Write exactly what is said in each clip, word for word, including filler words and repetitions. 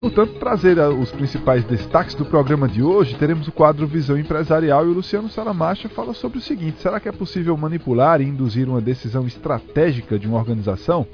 Portanto, trazer os principais destaques do programa de hoje, teremos o quadro Visão Empresarial e o Luciano Salamacha fala sobre o seguinte: será que é possível manipular e induzir uma decisão estratégica de uma organização?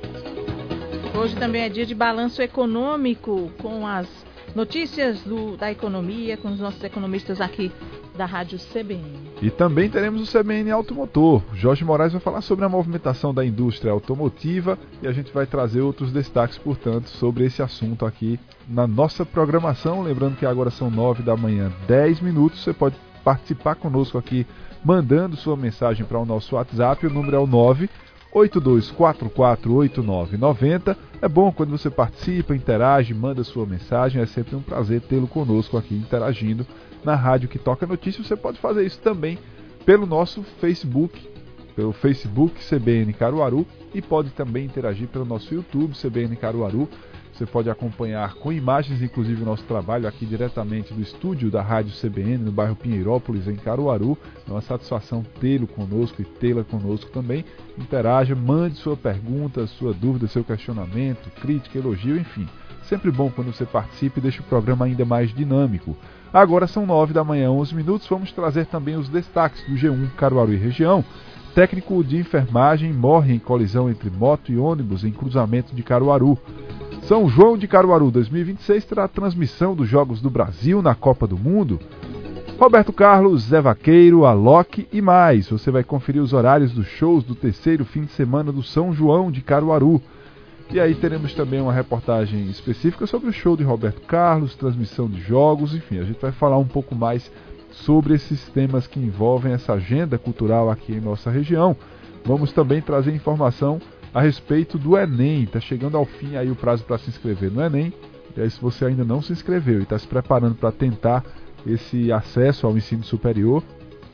Hoje também é dia de balanço econômico, com as notícias do, da economia, com os nossos economistas aqui da Rádio C B N. E também teremos o C B N Automotor. Jorge Moraes vai falar sobre a movimentação da indústria automotiva e a gente vai trazer outros destaques, portanto, sobre esse assunto aqui na nossa programação. Lembrando que agora são nove da manhã, dez minutos. Você pode participar conosco aqui mandando sua mensagem para o nosso WhatsApp. O número é o nove oito dois quatro quatro oito nove nove zero. É bom quando você participa, interage, manda sua mensagem. É sempre um prazer tê-lo conosco aqui interagindo na rádio que toca notícias. Você pode fazer isso também pelo nosso Facebook, pelo Facebook C B N Caruaru, e pode também interagir pelo nosso YouTube C B N Caruaru. Você pode acompanhar com imagens, inclusive, o nosso trabalho aqui diretamente do estúdio da Rádio C B N, no bairro Pinheirópolis, em Caruaru. É uma satisfação tê-lo conosco e tê-la conosco também. Interaja, mande sua pergunta, sua dúvida, seu questionamento, crítica, elogio, enfim. Sempre bom quando você participa e deixa o programa ainda mais dinâmico. Agora são nove da manhã, onze minutos. Vamos trazer também os destaques do G um Caruaru e região. Técnico de enfermagem morre em colisão entre moto e ônibus em cruzamento de Caruaru. São João de Caruaru dois mil e vinte e seis terá a transmissão dos Jogos do Brasil na Copa do Mundo. Roberto Carlos, Zé Vaqueiro, Alok e mais. Você vai conferir os horários dos shows do terceiro fim de semana do São João de Caruaru. E aí teremos também uma reportagem específica sobre o show de Roberto Carlos, transmissão de jogos, enfim, a gente vai falar um pouco mais sobre esses temas que envolvem essa agenda cultural aqui em nossa região. Vamos também trazer informação a respeito do Enem. Está chegando ao fim aí o prazo para se inscrever no Enem. E aí, se você ainda não se inscreveu e está se preparando para tentar esse acesso ao ensino superior,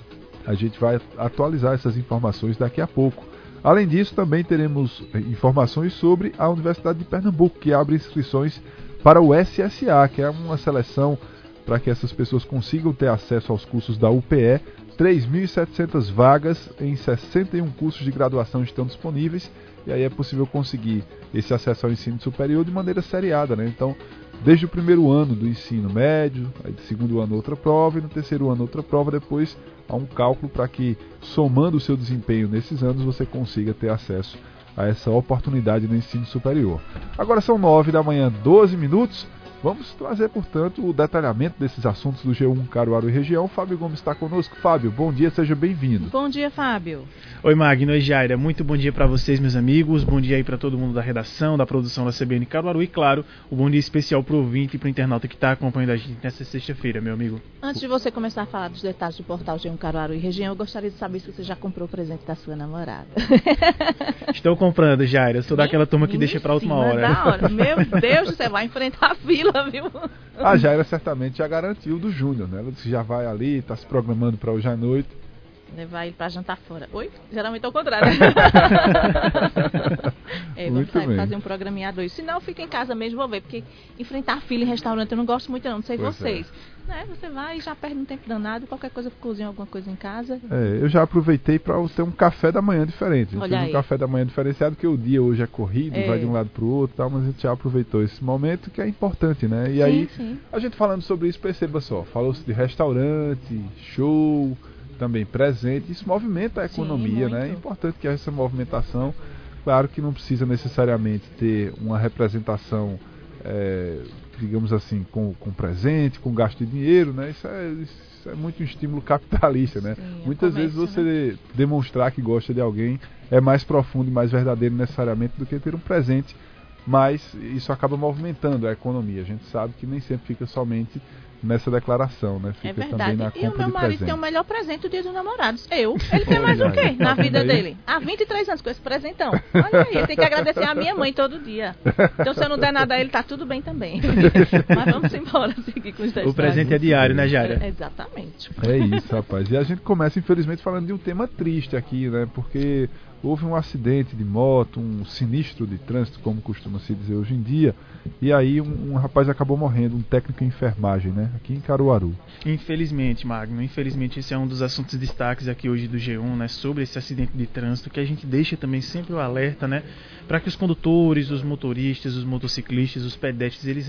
a gente vai atualizar essas informações daqui a pouco. Além disso, também teremos informações sobre a Universidade de Pernambuco, que abre inscrições para o S S A, que é uma seleção para que essas pessoas consigam ter acesso aos cursos da U P E. três mil e setecentas vagas em sessenta e um cursos de graduação estão disponíveis, e aí é possível conseguir esse acesso ao ensino superior de maneira seriada, né? Então, desde o primeiro ano do ensino médio, aí do segundo ano outra prova, e no terceiro ano outra prova, depois há um cálculo para que, somando o seu desempenho nesses anos, você consiga ter acesso a essa oportunidade no ensino superior. Agora são nove da manhã, doze minutos. Vamos trazer, portanto, o detalhamento desses assuntos do G um Caruaru e região. Fábio Gomes está conosco. Fábio, bom dia, seja bem-vindo. Bom dia, Fábio. Oi, Magno, oi, Jaira. Muito bom dia para vocês, meus amigos. Bom dia aí para todo mundo da redação, da produção da C B N Caruaru. E, claro, o bom dia especial para o ouvinte e para o internauta que está acompanhando a gente nessa sexta-feira, meu amigo. Antes de você começar a falar dos detalhes do portal G um Caruaru e região, eu gostaria de saber se você já comprou o presente da sua namorada. Estou comprando, Jaira. Eu sou daquela turma que deixa para a última hora. Da hora. Meu Deus, você vai enfrentar a fila, viu? A Jaira certamente já garantiu do Júnior, né? Ela disse que já vai ali, está se programando para hoje à noite. Levar ele para jantar fora. Oi? Geralmente é o contrário. É, vamos sair, fazer um programinha a dois. Se não, fica em casa mesmo, vou ver. Porque enfrentar fila em restaurante eu não gosto muito, não. Não sei pois vocês. É. Né? Você vai e já perde um tempo danado. Qualquer coisa, cozinha alguma coisa em casa. É, eu já aproveitei para ter um café da manhã diferente. Eu Olha fiz um aí. café da manhã diferenciado, porque o dia hoje é corrido, é. vai de um lado para o outro, tal, mas a gente já aproveitou esse momento que é importante, né? E sim, aí, sim. a gente falando sobre isso, perceba só. Falou-se de restaurante, show, também presente. Isso movimenta a economia, sim, né? É importante que essa movimentação, claro que não precisa necessariamente ter uma representação, é, digamos assim, com, com presente, com gasto de dinheiro, né? Isso é, isso é muito um estímulo capitalista, né? Sim, muitas comércio, vezes você né? demonstrar que gosta de alguém é mais profundo e mais verdadeiro necessariamente do que ter um presente, mas isso acaba movimentando a economia. A gente sabe que nem sempre fica somente nessa declaração, né? Fica é verdade. também na compra e o meu de marido presente. tem o melhor presente do dia dos namorados. Eu. Ele tem mais o quê na vida dele? Há vinte e três anos com esse presentão. Olha aí, ele tem que agradecer a minha mãe todo dia. Então se eu não der nada a ele, tá tudo bem também. Mas vamos embora seguir com os detalhes. O presente é diário, né, Jaira? É, exatamente. É isso, rapaz. E a gente começa, infelizmente, falando de um tema triste aqui, né? Porque houve um acidente de moto, um sinistro de trânsito, como costuma se dizer hoje em dia, e aí um, um rapaz acabou morrendo, um técnico em enfermagem, né? Aqui em Caruaru. Infelizmente, Magno, infelizmente esse é um dos assuntos destaques aqui hoje do G um, né? Sobre esse acidente de trânsito, que a gente deixa também sempre o alerta, né? Para que os condutores, os motoristas, os motociclistas, os pedestres, eles